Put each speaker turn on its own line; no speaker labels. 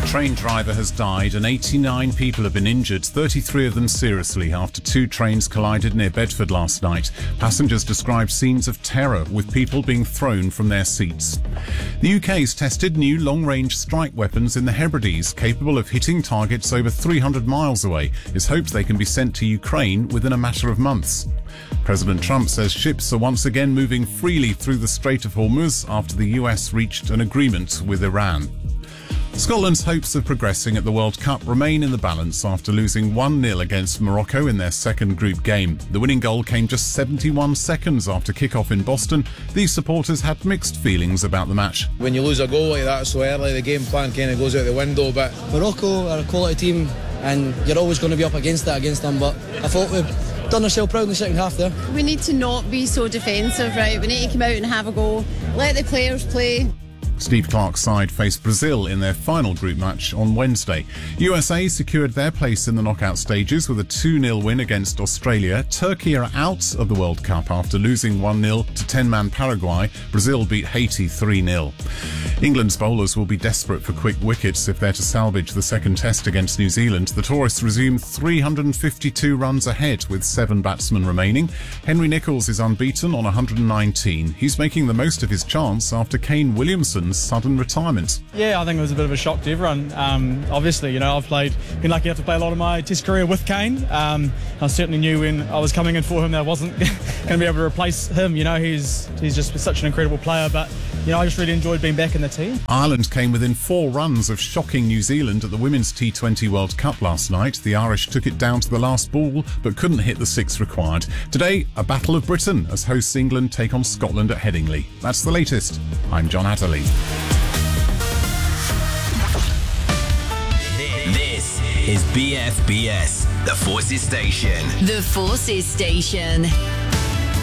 train driver has died and 89 people have been injured, 33 of them seriously, after two trains collided near Bedford last night. Passengers described scenes of terror, with people being thrown from their seats. The UK's tested new long-range strike weapons in the Hebrides, capable of hitting targets over 300 miles away. It's hoped they can be sent to Ukraine within a matter of months. President Trump says ships are once again moving freely through the Strait of Hormuz after the US reached an agreement with Iran. Scotland's hopes of progressing at the World Cup remain in the balance after losing 1-0 against Morocco in their second group game. The winning goal came just 71 seconds after kick-off in Boston. These supporters had mixed feelings about the match.
When you lose a goal like that so early, the game plan kind of goes out the window. But
Morocco are a quality team and you're always going to be up against them, but I thought we've done ourselves proud in the second half there.
We need to not be so defensive, right? We need to come out and have a go, let the players play.
Steve Clarke's side faced Brazil in their final group match on Wednesday. USA secured their place in the knockout stages with a 2-0 win against Australia. Turkey are out of the World Cup after losing 1-0 to 10-man Paraguay. Brazil beat Haiti 3-0. England's bowlers will be desperate for quick wickets if they're to salvage the second test against New Zealand. The tourists resume 352 runs ahead with 7 batsmen remaining. Henry Nicholls is unbeaten on 119. He's making the most of his chance after Kane Williamson's sudden retirement.
Yeah, I think it was a bit of a shock to everyone. Obviously, I've been lucky enough to play a lot of my test career with Kane. I certainly knew when I was coming in for him that I wasn't going to be able to replace him. He's just such an incredible player, but I just really enjoyed being back in the team.
Ireland came within 4 runs of shocking New Zealand at the Women's T20 World Cup last night. The Irish took it down to the last ball but couldn't hit the 6 required. Today, a Battle of Britain as hosts England take on Scotland at Headingley. That's the latest. I'm John Adderley.
This is BFBS, the Forces Station.
The Forces Station.